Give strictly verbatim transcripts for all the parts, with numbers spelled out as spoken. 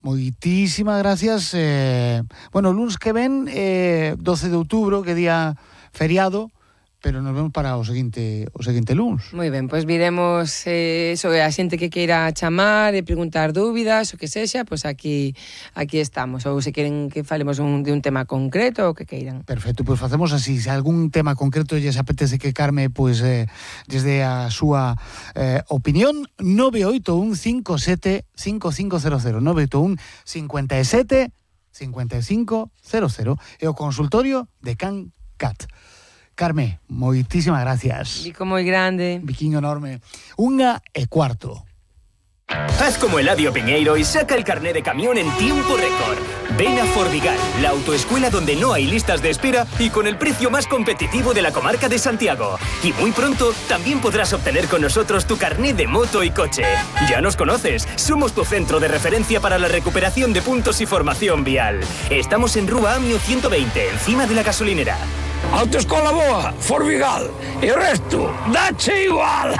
Moitísimas gracias. Eh, bueno, luns que ven, eh, doce de outubro, que día feriado, pero nos vemos para o seguinte o seguinte luns. Moi ben, pois viremos eh, eso, a xente que queira chamar e preguntar dúbidas, o que sexa, pois aquí aquí estamos. Ou se queren que falemos un, de un tema concreto ou que queiran. Perfecto, pois facemos así. Se algún tema concreto lles apetece que Carme, pois eh, desde a súa eh, opinión, nove oito un cinco sete cinco cinco cero cero, nove oito un cinco sete cinco cinco cero cero e o consultorio de Can Cat. Carme, moitísimas gracias. Bico moi grande. Biquiño enorme. Unha e cuarto. Haz como Eladio Piñeiro y saca el carné de camión en tiempo récord. Ven a Fordigal, la autoescuela donde no hay listas de espera y con el precio más competitivo de la comarca de Santiago. Y muy pronto también podrás obtener con nosotros tu carné de moto y coche. Ya nos conoces, somos tu centro de referencia para la recuperación de puntos y formación vial. Estamos en Rúa Amio ciento veinte, encima de la gasolinera. Autoescola boa, Forvigal, e o resto, dache igual.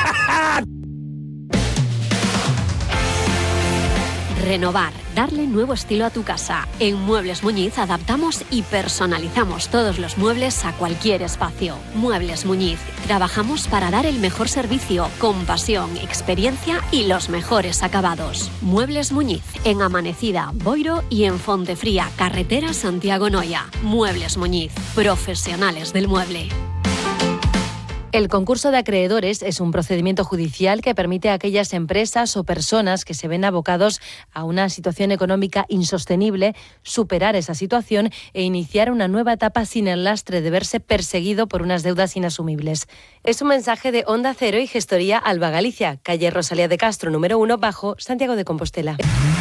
Renovar, darle nuevo estilo a tu casa. En Muebles Muñiz adaptamos y personalizamos todos los muebles a cualquier espacio. Muebles Muñiz, trabajamos para dar el mejor servicio, con pasión, experiencia y los mejores acabados. Muebles Muñiz, en Amanecida, Boiro y en Fontefría, carretera Santiago-Noia. Muebles Muñiz, profesionales del mueble. El concurso de acreedores es un procedimiento judicial que permite a aquellas empresas o personas que se ven abocados a una situación económica insostenible superar esa situación e iniciar una nueva etapa sin el lastre de verse perseguido por unas deudas inasumibles. Es un mensaje de Onda Cero y Gestoría Alba Galicia, calle Rosalía de Castro, número uno, bajo, Santiago de Compostela.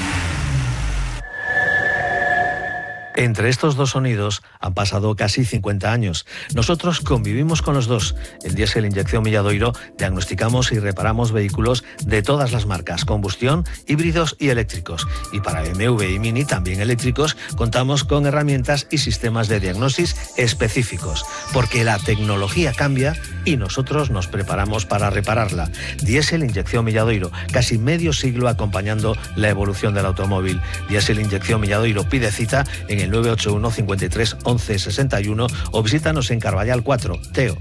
Entre estos dos sonidos han pasado casi cincuenta años. Nosotros convivimos con los dos. En Diesel Inyección Milladoiro diagnosticamos y reparamos vehículos de todas las marcas, combustión, híbridos y eléctricos. Y para B M W y Mini, también eléctricos, contamos con herramientas y sistemas de diagnosis específicos. Porque la tecnología cambia y nosotros nos preparamos para repararla. Diesel Inyección Milladoiro, casi medio siglo acompañando la evolución del automóvil. Diesel Inyección Milladoiro, pide cita en el nueve ocho uno, cincuenta y tres, once, sesenta y uno o visítanos en Carballal cuatro, Teo.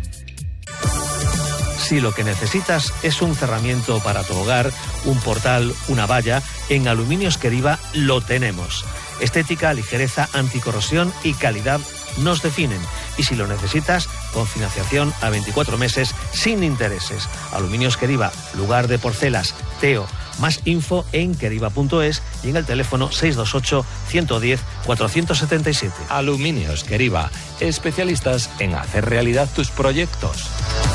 Si lo que necesitas es un cerramiento para tu hogar, un portal, una valla, en Aluminios Queriva lo tenemos. Estética, ligereza, anticorrosión y calidad nos definen. Y si lo necesitas, con financiación a veinticuatro meses sin intereses. Aluminios Queriva, lugar de porcelas, Teo. Más info en queriva punto es y en el teléfono seis dos ocho, uno uno cero, cuatro siete siete. Aluminios Queriva, especialistas en hacer realidad tus proyectos.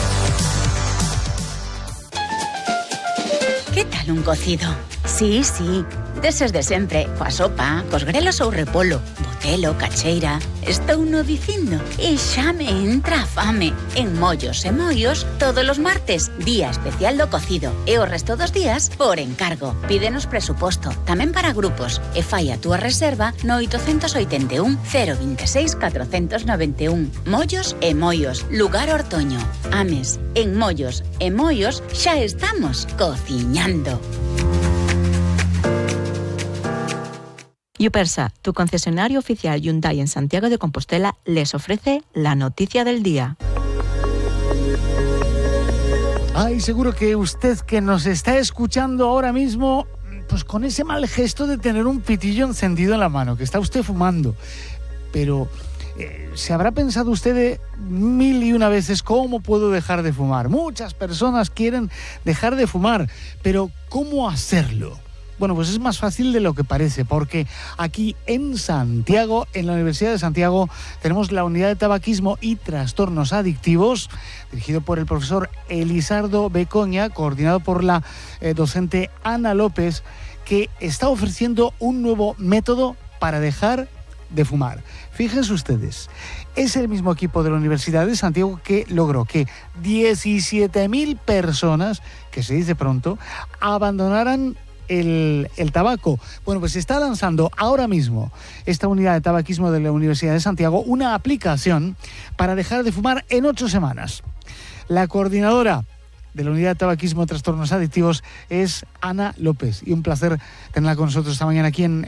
¿Qué tal un cocido? Sí, sí, deses de sempre, coa sopa, cos grelos ou repolo, botelo, cacheira. Estou no dicindo e xa me entra a fame. En Mollos e Moios, todos os martes, día especial do cocido. E o resto dos días, por encargo. Pídenos presuposto, tamén para grupos. E fai a túa reserva no oito oito un, cero dos seis, catro nove un. Mollos e Moios, lugar Ortoño. Ames, en Mollos e Moios xa estamos cociñando. Yupersa, tu concesionario oficial Hyundai en Santiago de Compostela, les ofrece la noticia del día. Ay, seguro que usted que nos está escuchando ahora mismo, pues con ese mal gesto de tener un pitillo encendido en la mano, que está usted fumando. Pero eh, ¿se habrá pensado usted de mil y una veces cómo puedo dejar de fumar? Muchas personas quieren dejar de fumar, pero ¿cómo hacerlo? Bueno, pues es más fácil de lo que parece, porque aquí en Santiago, en la Universidad de Santiago, tenemos la unidad de tabaquismo y trastornos adictivos, dirigido por el profesor Elisardo Becoña, coordinado por la eh, docente Ana López, que está ofreciendo un nuevo método para dejar de fumar. Fíjense ustedes, es el mismo equipo de la Universidad de Santiago que logró que diecisiete mil personas, que se dice pronto, abandonaran El, el tabaco. Bueno, pues se está lanzando ahora mismo esta unidad de tabaquismo de la Universidad de Santiago una aplicación para dejar de fumar en ocho semanas. La coordinadora de la Unidad de Tabaquismo y Trastornos Adictivos es Ana López. Y un placer tenerla con nosotros esta mañana aquí en